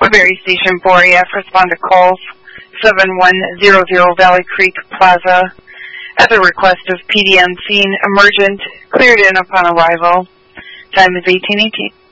Woodbury Station, Boreaf, respond to calls 7100 Valley Creek Plaza. At the request of PD on scene, emergent, cleared in upon arrival. Time is 18:18.